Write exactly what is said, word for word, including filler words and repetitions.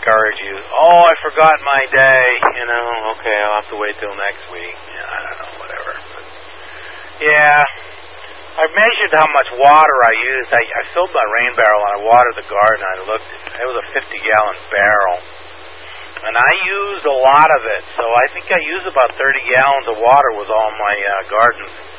discourage you. Oh, I forgot my day. You know, okay, I'll have to wait till next week. Yeah, I don't know, whatever. But, yeah, I measured how much water I used. I, I filled my rain barrel and I watered the garden. I looked. It was a fifty-gallon barrel. And I used a lot of it, so I think I used about thirty gallons of water with all my uh, gardens.